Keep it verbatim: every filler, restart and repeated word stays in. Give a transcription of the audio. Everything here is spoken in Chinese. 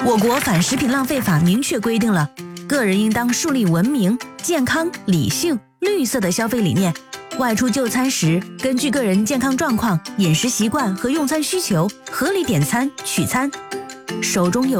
我国反食品浪费法明确规定了，个人应当树立文明、健康、理性、绿色的消费理念。外出就餐时，根据个人健康状况、饮食习惯和用餐需求，合理点餐、取餐。手中有